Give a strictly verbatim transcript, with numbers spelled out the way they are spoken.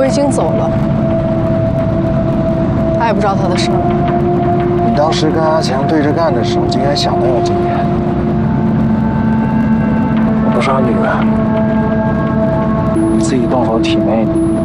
已经走了，他也不知道他的事。 你当时跟阿强对着干的时候，就应该想到要这么演。我不是你的，你自己动好体内。